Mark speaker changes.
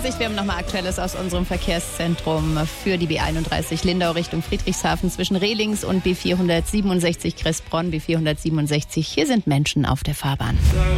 Speaker 1: Vorsicht, wir haben nochmal Aktuelles aus unserem Verkehrszentrum für die B31 Lindau Richtung Friedrichshafen zwischen Rehlings und B467 Kressbronn, B467. Hier sind Menschen auf der Fahrbahn.